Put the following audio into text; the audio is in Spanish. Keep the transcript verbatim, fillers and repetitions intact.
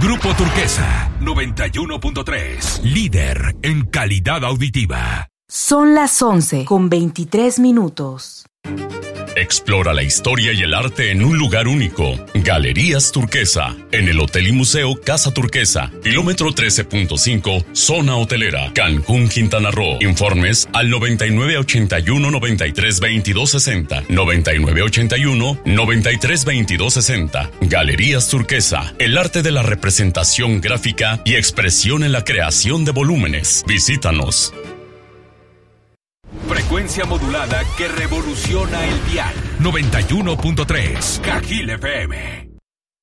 Grupo Turquesa, noventa y uno punto tres. Líder en calidad auditiva. Son las once con veintitrés minutos. Explora la historia y el arte en un lugar único. Galerías Turquesa, en el Hotel y Museo Casa Turquesa, kilómetro trece punto cinco, zona hotelera, Cancún, Quintana Roo. Informes al noventa y nueve ochenta y uno noventa y tres veintidós sesenta, noventa y nueve ochenta y uno noventa y tres veintidós sesenta. Galerías Turquesa, el arte de la representación gráfica y expresión en la creación de volúmenes. Visítanos. Frecuencia modulada que revoluciona el dial. noventa y uno punto tres. Cajil F M.